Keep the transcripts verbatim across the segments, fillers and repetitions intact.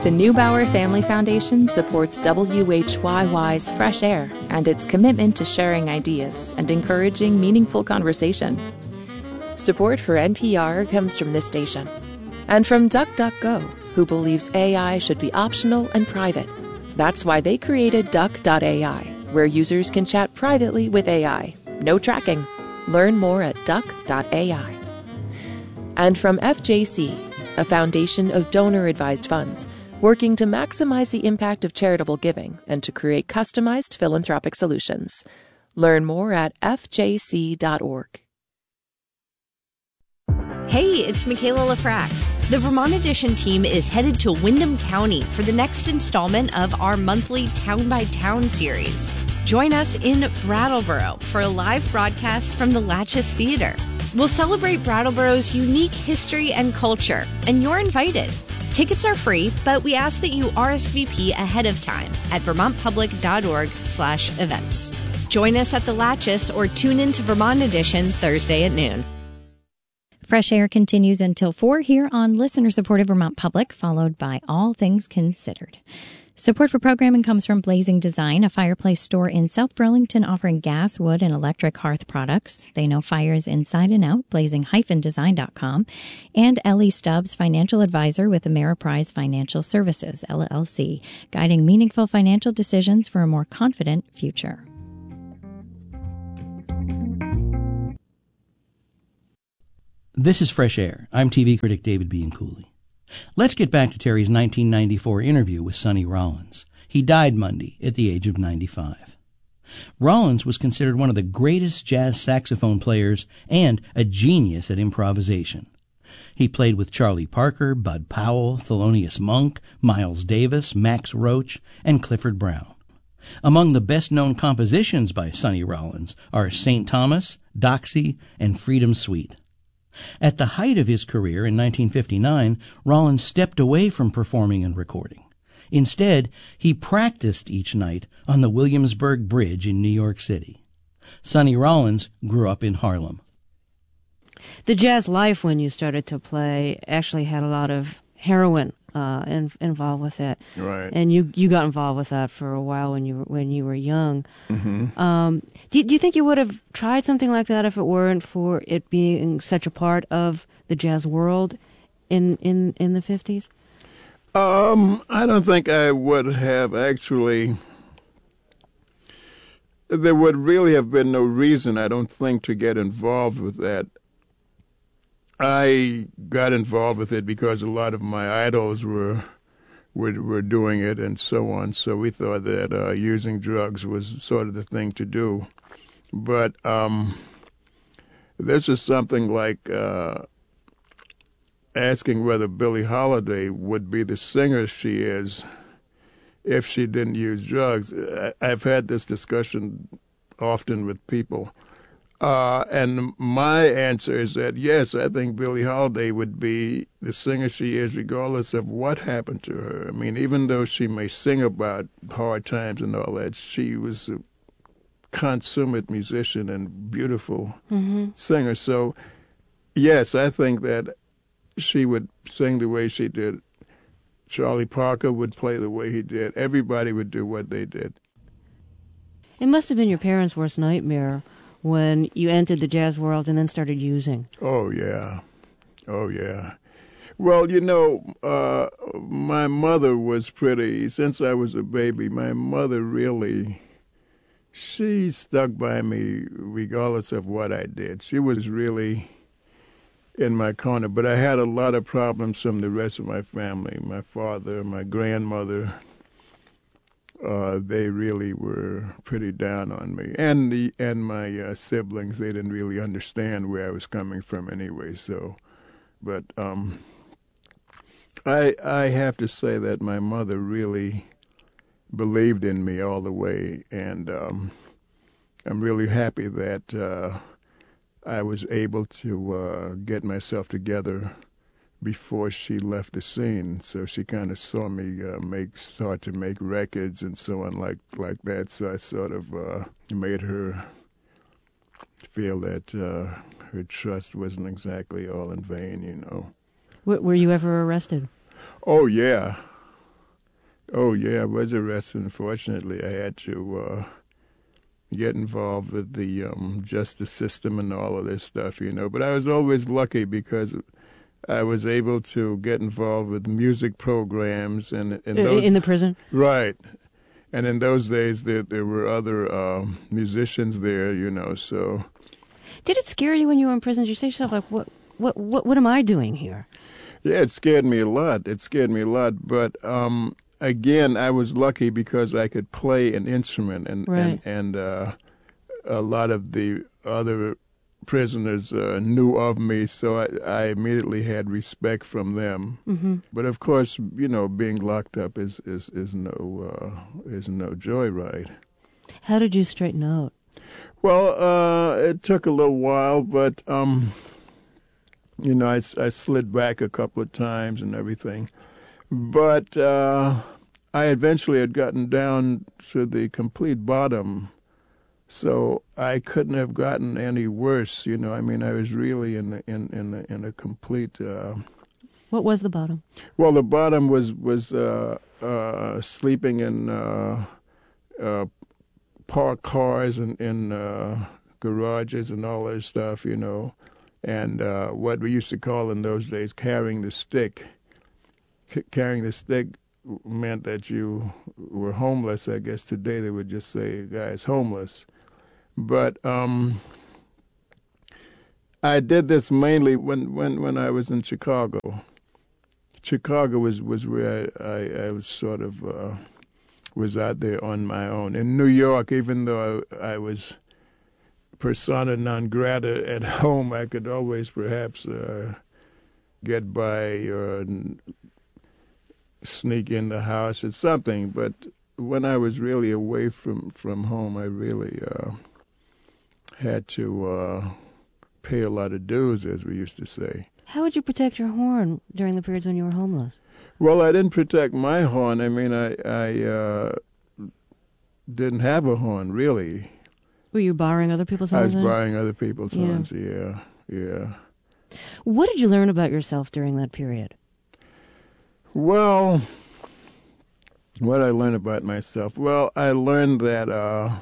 The Neubauer Family Foundation supports W H Y Y's Fresh Air and its commitment to sharing ideas and encouraging meaningful conversation. Support for N P R comes from this station and from DuckDuckGo, who believes A I should be optional and private. That's why they created Duck dot A I, where users can chat privately with A I. No tracking. Learn more at Duck dot A I. And from F J C, a foundation of donor-advised funds, working to maximize the impact of charitable giving and to create customized philanthropic solutions. Learn more at F J C dot org. Hey, it's Michaela Lafrac. The Vermont Edition team is headed to Windham County for the next installment of our monthly Town by Town series. Join us in Brattleboro for a live broadcast from the Latches Theater. We'll celebrate Brattleboro's unique history and culture, and you're invited. Tickets are free, but we ask that you R S V P ahead of time at vermontpublic.org slash events. Join us at the Latches or tune in to Vermont Edition Thursday at noon. Fresh Air continues until four here on listener-supported Vermont Public, followed by All Things Considered. Support for programming comes from Blazing Design, a fireplace store in South Burlington offering gas, wood, and electric hearth products. They know fires inside and out, blazing dash design dot com. And Ellie Stubbs, financial advisor with Ameriprise Financial Services, L L C, guiding meaningful financial decisions for a more confident future. This is Fresh Air. I'm T V critic David Bianculli. Let's get back to Terry's nineteen ninety-four interview with Sonny Rollins. He died Monday at the age of ninety-five. Rollins was considered one of the greatest jazz saxophone players and a genius at improvisation. He played with Charlie Parker, Bud Powell, Thelonious Monk, Miles Davis, Max Roach, and Clifford Brown. Among the best-known compositions by Sonny Rollins are Saint Thomas, Doxy, and Freedom Suite. At the height of his career in nineteen fifty-nine, Rollins stepped away from performing and recording. Instead, he practiced each night on the Williamsburg Bridge in New York City. Sonny Rollins grew up in Harlem. The jazz life when you started to play actually had a lot of heroin uh, in, involved with it, right? And you, you got involved with that for a while when you were, when you were young. Mm-hmm. Um, do, do you think you would have tried something like that if it weren't for it being such a part of the jazz world in in, in the fifties? Um, I don't think I would have actually. There would really have been no reason, I don't think, to get involved with that. I got involved with it because a lot of my idols were were, were doing it and so on. So we thought that uh, using drugs was sort of the thing to do. But um, this is something like uh, asking whether Billie Holiday would be the singer she is if she didn't use drugs. I've had this discussion often with people. Uh, and my answer is that, yes, I think Billie Holiday would be the singer she is regardless of what happened to her. I mean, even though she may sing about hard times and all that, she was a consummate musician and beautiful mm-hmm. singer. So, yes, I think that she would sing the way she did. Charlie Parker would play the way he did. Everybody would do what they did. It must have been your parents' worst nightmare when you entered the jazz world and then started using. Oh, yeah. Oh, yeah. Well, you know, uh, my mother was pretty, since I was a baby, my mother really, she stuck by me regardless of what I did. She was really in my corner, but I had a lot of problems from the rest of my family. My father, my grandmother, uh, they really were pretty down on me. And the and my uh, siblings, they didn't really understand where I was coming from anyway. So, but um, I I have to say that my mother really believed in me all the way, and um, I'm really happy that uh, I was able to uh, get myself together before she left the scene. So she kind of saw me uh, make start to make records and so on like like that. So I sort of uh, made her feel that uh, her trust wasn't exactly all in vain, you know. W- were you ever arrested? Oh, yeah. Oh, yeah, I was arrested. Unfortunately, I had to uh, get involved with the um, justice system and all of this stuff, you know. But I was always lucky because I was able to get involved with music programs. and, and those, In the prison? Right. And in those days, there, there were other uh, musicians there, you know, so... Did it scare you when you were in prison? Did you say to yourself, like, what, what, what, what am I doing here? Yeah, it scared me a lot. It scared me a lot. But um, again, I was lucky because I could play an instrument, and right. and, and uh, a lot of the other prisoners uh, knew of me, so I, I immediately had respect from them. Mm-hmm. But of course, you know, being locked up is is is no uh, is no joyride. How did you straighten out? Well, uh, it took a little while, but, um, you know, I, I slid back a couple of times and everything. But uh, I eventually had gotten down to the complete bottom, so I couldn't have gotten any worse, you know. I mean, I was really in, in, in, in a complete... Uh, what was the bottom? Well, the bottom was, was uh, uh, sleeping in... Uh, uh, park cars in, in uh, garages and all that stuff, you know, and uh, what we used to call in those days carrying the stick. C- carrying the stick meant that you were homeless. I guess today they would just say a guy's homeless. But um, I did this mainly when, when, when I was in Chicago. Chicago was, was where I, I, I was sort of... Uh, was out there on my own. In New York, even though I, I was persona non grata at home, I could always perhaps uh, get by or sneak in the house or something. But when I was really away from, from home, I really uh, had to uh, pay a lot of dues, as we used to say. How would you protect your horn during the periods when you were homeless? Well, I didn't protect my horn. I mean, I, I uh, didn't have a horn, really. Were you borrowing other people's horns? I was borrowing other people's yeah. horns, yeah, yeah. What did you learn about yourself during that period? Well, what I learned about myself? Well, I learned that uh,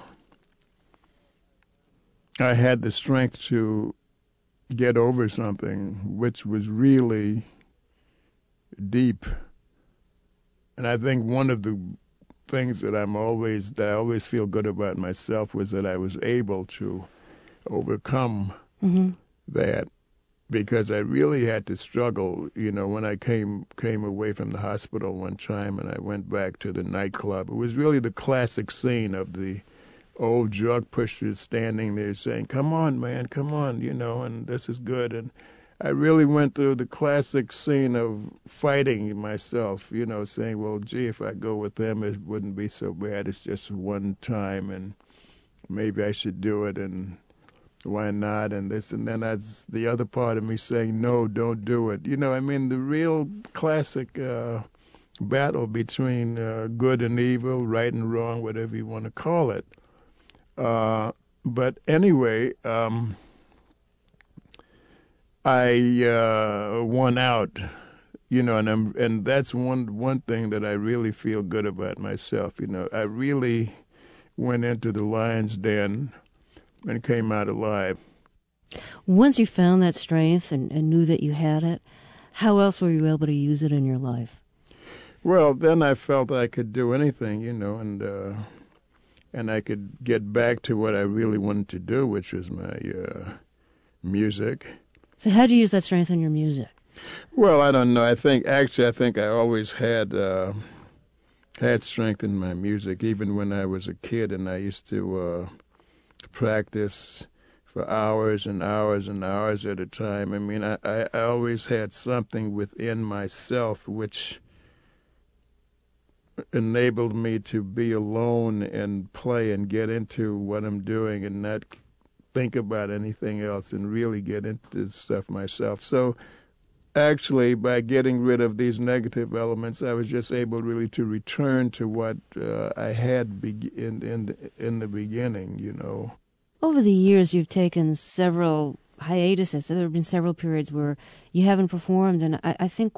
I had the strength to get over something, which was really deep. And I think one of the things that I'm always that I always feel good about myself was that I was able to overcome mm-hmm. that, because I really had to struggle. You know, when I came came away from the hospital one time and I went back to the nightclub, it was really the classic scene of the old drug pushers standing there saying, "Come on, man, come on," you know, and this is good. And I really went through the classic scene of fighting myself, you know, saying, well, gee, if I go with them, it wouldn't be so bad. It's just one time, and maybe I should do it, and why not, and this. And then that's the other part of me saying, no, don't do it. You know, I mean, the real classic uh, battle between uh, good and evil, right and wrong, whatever you want to call it. Uh, but anyway... Um, I uh, won out, you know, and I'm, and that's one one thing that I really feel good about myself. You know, I really went into the lion's den and came out alive. Once you found that strength and, and knew that you had it, how else were you able to use it in your life? Well, then I felt I could do anything, you know, and uh, and I could get back to what I really wanted to do, which was my uh, music. So how do you use that strength in your music? Well, I don't know. I think, actually, I think I always had uh, had strength in my music, even when I was a kid, and I used to uh, practice for hours and hours and hours at a time. I mean, I, I, I always had something within myself which enabled me to be alone and play and get into what I'm doing and not think about anything else and really get into stuff myself. So actually, by getting rid of these negative elements, I was just able really to return to what uh, I had be- in, in, in the beginning, you know. Over the years, you've taken several hiatuses. So there have been several periods where you haven't performed, and I, I think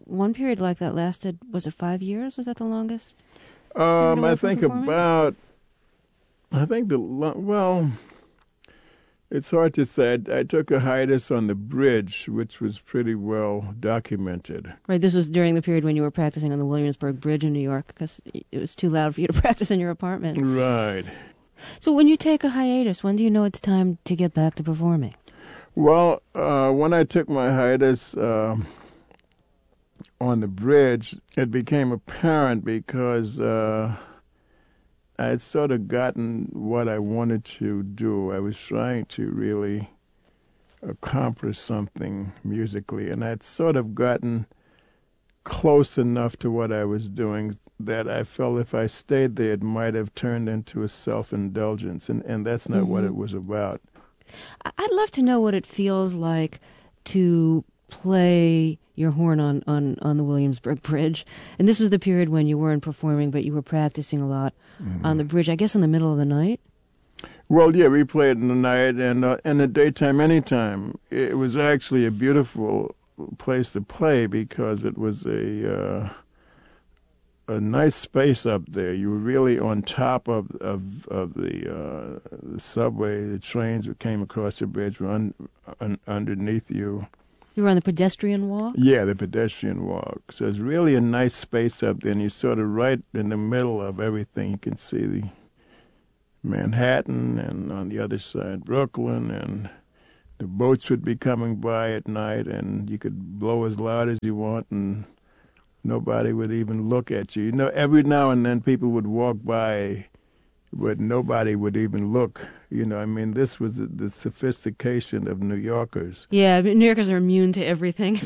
one period like that lasted, was it five years? Was that the longest? Um, I think about, I think the, well, it's hard to say. I, I took a hiatus on the bridge, which was pretty well documented. Right, this was during the period when you were practicing on the Williamsburg Bridge in New York, because it was too loud for you to practice in your apartment. Right. So when you take a hiatus, when do you know it's time to get back to performing? Well, uh, when I took my hiatus uh, on the bridge, it became apparent because uh, I had sort of gotten what I wanted to do. I was trying to really accomplish something musically, and I'd sort of gotten close enough to what I was doing that I felt if I stayed there, it might have turned into a self-indulgence, and, and that's not mm-hmm. what it was about. I'd love to know what it feels like to play your horn on, on, on the Williamsburg Bridge. And this was the period when you weren't performing, but you were practicing a lot mm-hmm. on the bridge, I guess in the middle of the night? Well, yeah, we played in the night and uh, in the daytime anytime. It was actually a beautiful place to play because it was a uh, a nice space up there. You were really on top of of, of the, uh, the subway. The trains that came across the bridge were un, un, underneath you. You were on the pedestrian walk? Yeah, the pedestrian walk. So it's really a nice space up there, and you're sort of right in the middle of everything. You can see the Manhattan, and on the other side, Brooklyn, and the boats would be coming by at night, and you could blow as loud as you want, and nobody would even look at you. You know, every now and then people would walk by, but nobody would even look. You know, I mean, this was the, the sophistication of New Yorkers. Yeah, New Yorkers are immune to everything.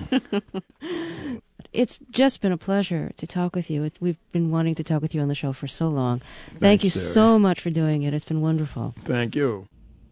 It's just been a pleasure to talk with you. It, we've been wanting to talk with you on the show for so long. Thank Thanks, you Sarah. so much for doing it. It's been wonderful. Thank you.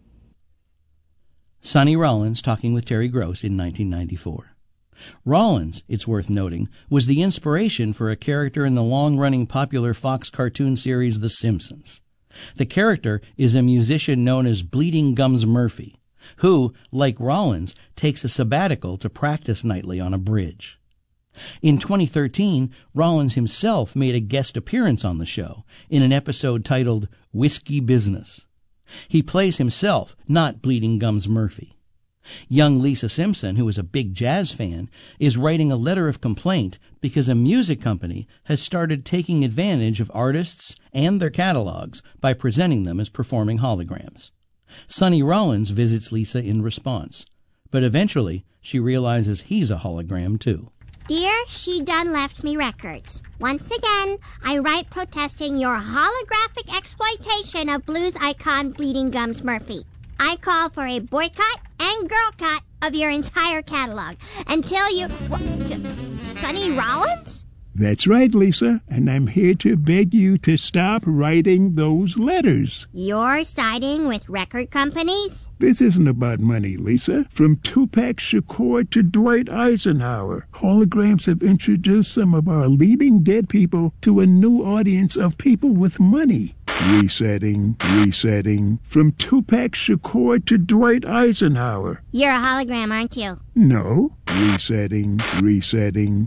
Sonny Rollins talking with Terry Gross in nineteen ninety-four. Rollins, it's worth noting, was the inspiration for a character in the long-running popular Fox cartoon series The Simpsons. The character is a musician known as Bleeding Gums Murphy, who, like Rollins, takes a sabbatical to practice nightly on a bridge. In twenty thirteen, Rollins himself made a guest appearance on the show in an episode titled Whiskey Business. He plays himself, not Bleeding Gums Murphy. Young Lisa Simpson, who is a big jazz fan, is writing a letter of complaint because a music company has started taking advantage of artists and their catalogs by presenting them as performing holograms. Sonny Rollins visits Lisa in response, but eventually she realizes he's a hologram too. Dear She Done Left Me Records, once again, I write protesting your holographic exploitation of blues icon Bleeding Gums Murphy. I call for a boycott and girl cut of your entire catalog until you... What, Sonny Rollins? That's right, Lisa, and I'm here to beg you to stop writing those letters. You're siding with record companies? This isn't about money, Lisa. From Tupac Shakur to Dwight Eisenhower, holograms have introduced some of our leading dead people to a new audience of people with money. Resetting, resetting. From Tupac Shakur to Dwight Eisenhower. You're a hologram, aren't you? No. Resetting, resetting.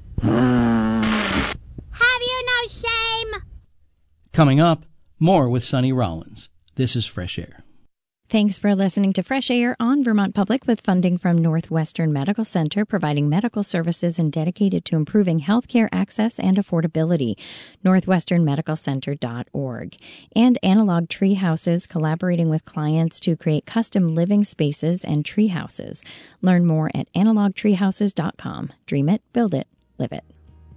Have you no shame? Coming up, more with Sonny Rollins. This is Fresh Air. Thanks for listening to Fresh Air on Vermont Public with funding from Northwestern Medical Center, providing medical services and dedicated to improving healthcare access and affordability. northwestern medical center dot org. And Analog Tree Houses, collaborating with clients to create custom living spaces and tree houses. Learn more at analog tree houses dot com. Dream it, build it, live it.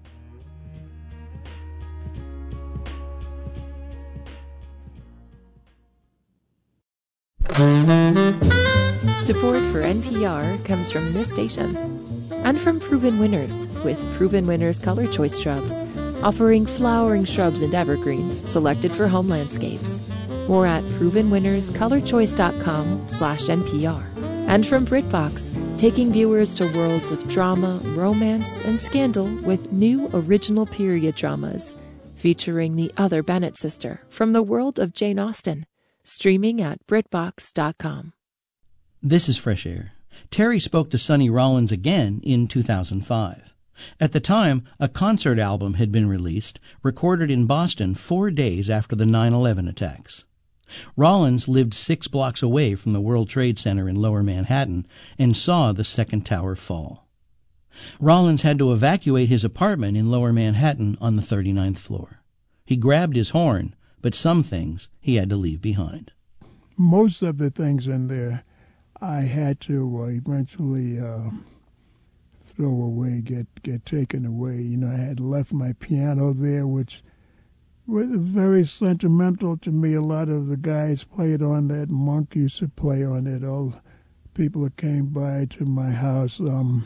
Support for N P R comes from this station and from Proven Winners with Proven Winners Color Choice Shrubs, offering flowering shrubs and evergreens selected for home landscapes. More at proven winners color choice dot com slash N P R. And from BritBox, taking viewers to worlds of drama, romance, and scandal with new original period dramas, featuring the other Bennett sister from the world of Jane Austen. Streaming at britbox dot com. This is Fresh Air. Terry spoke to Sonny Rollins again in two thousand five. At the time, a concert album had been released, recorded in Boston four days after the nine eleven attacks. Rollins lived six blocks away from the World Trade Center in Lower Manhattan and saw the second tower fall. Rollins had to evacuate his apartment in Lower Manhattan on the thirty-ninth floor. He grabbed his horn, but some things he had to leave behind. Most of the things in there I had to uh, eventually uh, throw away, get, get taken away. You know, I had left my piano there, which was very sentimental to me. A lot of the guys played on that. Monk used to play on it. All the people that came by to my house. Um,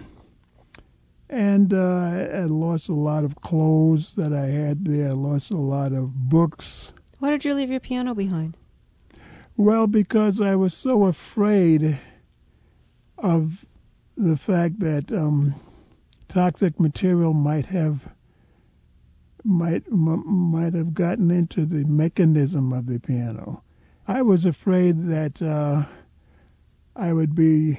and uh, I lost a lot of clothes that I had there. I lost a lot of books. Why did you leave your piano behind? Well, because I was so afraid of the fact that um, toxic material might have might m- might have gotten into the mechanism of the piano. I was afraid that uh, I would be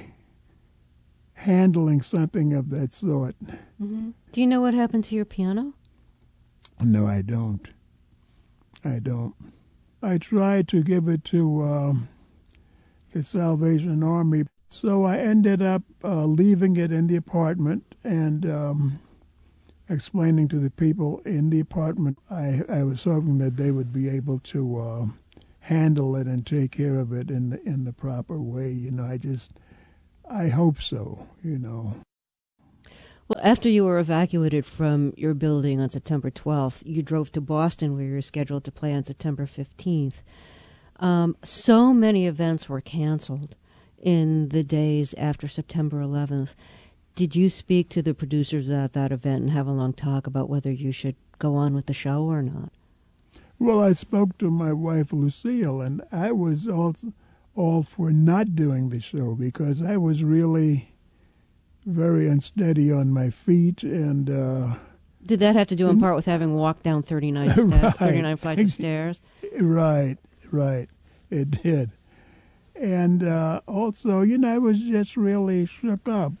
handling something of that sort. Mm-hmm. Do you know what happened to your piano? No, I don't. I don't. I tried to give it to uh, the Salvation Army, so I ended up uh, leaving it in the apartment and um, explaining to the people in the apartment. I, I was hoping that they would be able to uh, handle it and take care of it in the, in the proper way. You know, I just, I hope so, you know. Well, after you were evacuated from your building on September twelfth, you drove to Boston where you were scheduled to play on September fifteenth. Um, so many events were canceled in the days after September eleventh. Did you speak to the producers at that event and have a long talk about whether you should go on with the show or not? Well, I spoke to my wife, Lucille, and I was all, all for not doing the show because I was really very unsteady on my feet. And uh, did that have to do in part with having walked down thirty-nine, sta- right. thirty-nine flights of stairs? Right, right. It did. And uh, also, you know, I was just really shook up.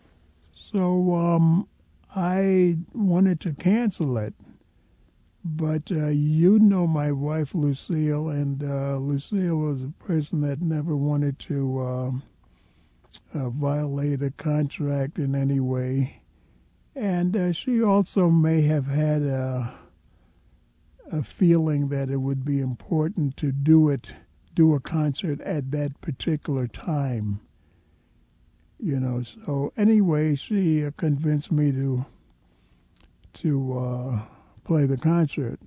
So um, I wanted to cancel it. But uh, you know my wife, Lucille, and uh, Lucille was a person that never wanted to uh, uh, violate a contract in any way. And uh, she also may have had a, a feeling that it would be important to do it, do a concert at that particular time. You know, so anyway, she uh, convinced me to to uh, play the concert.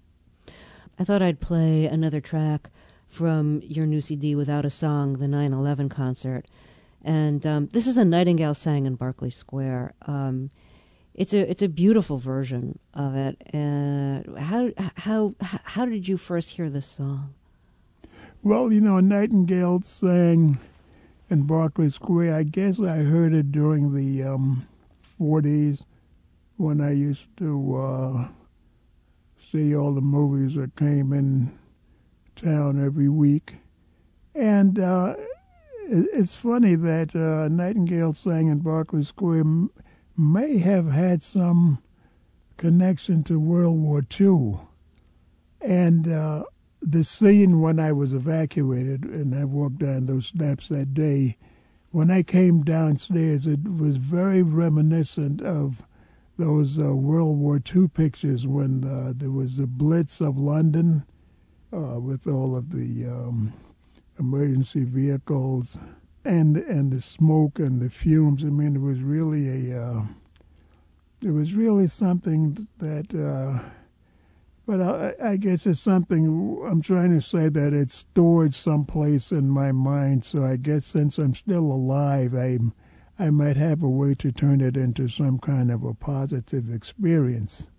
I thought I'd play another track from your new C D, Without a Song, the nine eleven concert. And um, this is a Nightingale sang in Berkeley Square. Um, it's a it's a beautiful version of it. Uh, how how how did you first hear this song? Well, you know, Nightingale sang in Berkeley Square. I guess I heard it during the um, forties when I used to uh, see all the movies that came in town every week. And uh, it's funny that uh, Nightingale sang in Berkeley Square m- may have had some connection to World War Two. And uh, the scene when I was evacuated, and I walked down those steps that day, when I came downstairs, it was very reminiscent of those uh, World War Two pictures when uh, there was the Blitz of London uh, with all of the um, emergency vehicles and and the smoke and the fumes. I mean, it was really a uh, it was really something that. Uh, But I, I guess it's something, I'm trying to say that it's stored someplace in my mind, so I guess since I'm still alive, I, I might have a way to turn it into some kind of a positive experience.